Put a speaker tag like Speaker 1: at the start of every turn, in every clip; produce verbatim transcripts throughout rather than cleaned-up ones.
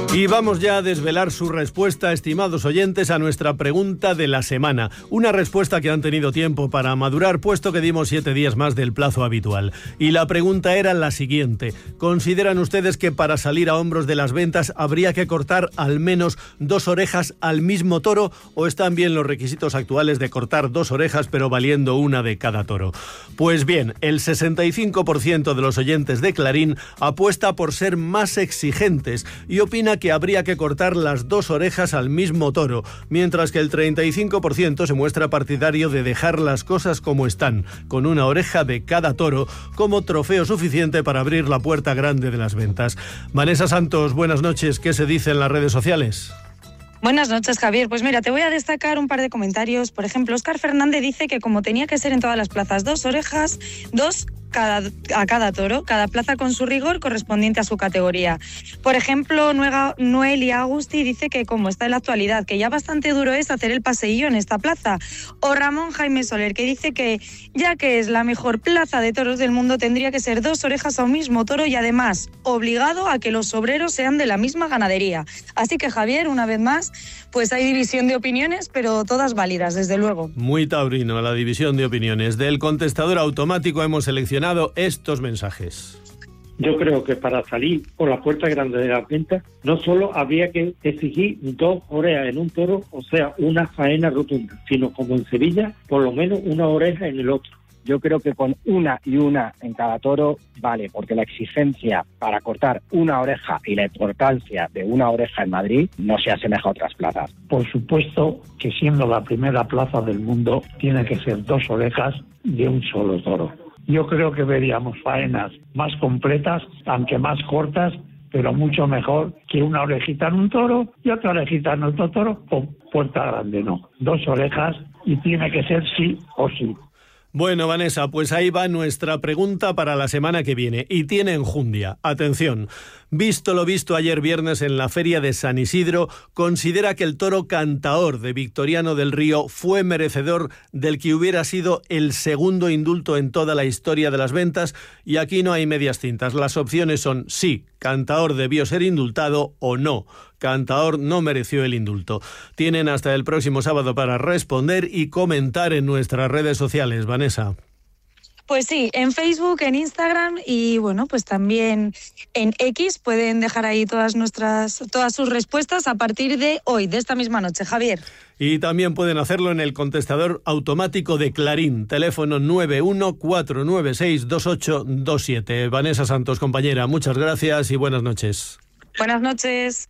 Speaker 1: Y vamos ya a desvelar su respuesta, estimados oyentes, a nuestra pregunta de la semana. Una respuesta que han tenido tiempo para madurar, puesto que dimos siete días más del plazo habitual. Y la pregunta era la siguiente: ¿consideran ustedes que para salir a hombros de las ventas habría que cortar al menos dos orejas al mismo toro, o están bien los requisitos actuales de cortar dos orejas pero valiendo una de cada toro? Pues bien, el sesenta y cinco por ciento de los oyentes de Clarín apuesta por ser más exigentes y opina que habría que cortar las dos orejas al mismo toro, mientras que el treinta y cinco por ciento se muestra partidario de dejar las cosas como están, con una oreja de cada toro como trofeo suficiente para abrir la puerta grande de las ventas. Vanessa Santos, buenas noches. ¿Qué se dice en las redes sociales?
Speaker 2: Buenas noches, Javier. Pues mira, te voy a destacar un par de comentarios. Por ejemplo, Óscar Fernández dice que como tenía que ser en todas las plazas dos orejas, dos Cada, a cada toro, cada plaza con su rigor correspondiente a su categoría. Por ejemplo, Nuega, Noelia Agusti dice que como está en la actualidad, que ya bastante duro es hacer el paseillo en esta plaza. O Ramón Jaime Soler, que dice que ya que es la mejor plaza de toros del mundo, tendría que ser dos orejas a un mismo toro y además obligado a que los obreros sean de la misma ganadería. Así que, Javier, una vez más, pues hay división de opiniones, pero todas válidas, desde luego.
Speaker 1: Muy taurino la división de opiniones. Del contestador automático hemos seleccionado estos mensajes.
Speaker 3: Yo creo que para salir por la puerta grande de las ventas no solo habría que exigir dos orejas en un toro, o sea, una faena rotunda, sino como en Sevilla, por lo menos una oreja en el otro.
Speaker 4: Yo creo que con una y una en cada toro vale, porque la exigencia para cortar una oreja y la importancia de una oreja en Madrid no se asemeja a otras plazas.
Speaker 5: Por supuesto que siendo la primera plaza del mundo, tiene que ser dos orejas de un solo toro. Yo creo que veríamos faenas más completas, aunque más cortas, pero mucho mejor que una orejita en un toro y otra orejita en otro toro con puerta grande. No, dos orejas y tiene que ser sí o sí.
Speaker 1: Bueno, Vanessa, pues ahí va nuestra pregunta para la semana que viene. Y tiene enjundia. Atención. Visto lo visto ayer viernes en la feria de San Isidro, considera que el toro Cantaor de Victoriano del Río fue merecedor del que hubiera sido el segundo indulto en toda la historia de las ventas, y aquí no hay medias tintas. Las opciones son sí, Cantaor debió ser indultado, o no, Cantaor no mereció el indulto. Tienen hasta el próximo sábado para responder y comentar en nuestras redes sociales. Vanessa.
Speaker 2: Pues sí, en Facebook, en Instagram y bueno, pues también en X pueden dejar ahí todas nuestras, todas sus respuestas a partir de hoy, de esta misma noche, Javier.
Speaker 1: Y también pueden hacerlo en el contestador automático de Clarín, teléfono nueve uno cuatro nueve seis dos ocho dos siete. Vanessa Santos, compañera, muchas gracias y buenas noches.
Speaker 2: Buenas noches.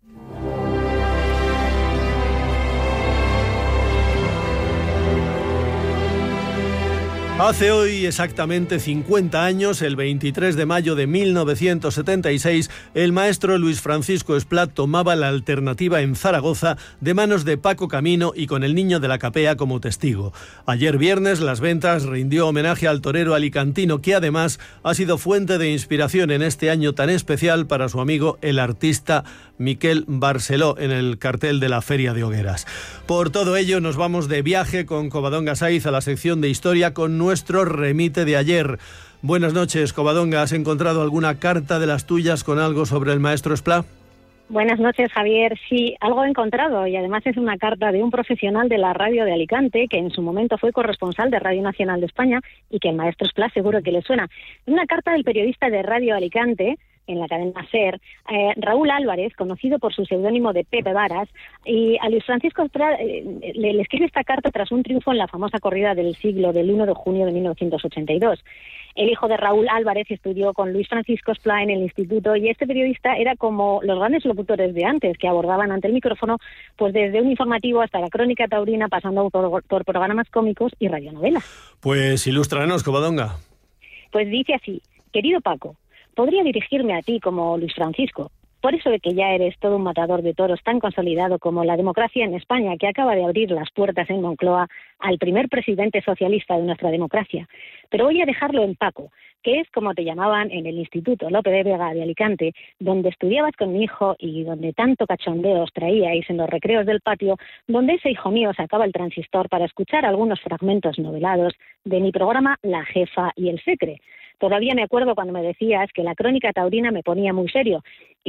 Speaker 1: Hace hoy exactamente cincuenta años, el veintitrés de mayo de mil novecientos setenta y seis, el maestro Luis Francisco Esplat tomaba la alternativa en Zaragoza de manos de Paco Camino y con el niño de la Capea como testigo. Ayer viernes, Las Ventas rindió homenaje al torero alicantino, que además ha sido fuente de inspiración en este año tan especial para su amigo el artista Miquel Barceló en el cartel de la Feria de Hogueras. Por todo ello, nos vamos de viaje con Covadonga Saiz a la sección de historia con nuestro remite de ayer. Buenas noches, Covadonga. ¿Has encontrado alguna carta de las tuyas con algo sobre el maestro Esplat?
Speaker 6: Buenas noches, Javier. Sí, algo he encontrado, y además es una carta de un profesional de la radio de Alicante, que en su momento fue corresponsal de Radio Nacional de España y que el maestro Esplat seguro que le suena. Es una carta del periodista de Radio Alicante, en la cadena SER, eh, Raúl Álvarez, conocido por su seudónimo de Pepe Varas, y a Luis Francisco Esplat eh, le, le escribe esta carta tras un triunfo en la famosa corrida del siglo del uno de junio de mil novecientos ochenta y dos. El hijo de Raúl Álvarez estudió con Luis Francisco Esplat en el instituto, y este periodista era como los grandes locutores de antes, que abordaban ante el micrófono pues desde un informativo hasta la crónica taurina, pasando por, por programas cómicos y radionovelas.
Speaker 1: Pues ilústranos, Covadonga.
Speaker 6: Pues dice así: querido Paco, podría dirigirme a ti como Luis Francisco, por eso de que ya eres todo un matador de toros tan consolidado como la democracia en España, que acaba de abrir las puertas en Moncloa al primer presidente socialista de nuestra democracia. Pero voy a dejarlo en Paco, que es como te llamaban en el Instituto Lope de Vega de Alicante, donde estudiabas con mi hijo y donde tanto cachondeo os traíais en los recreos del patio, donde ese hijo mío sacaba el transistor para escuchar algunos fragmentos novelados de mi programa La Jefa y el Secre. Todavía me acuerdo cuando me decías que la crónica taurina me ponía muy serio,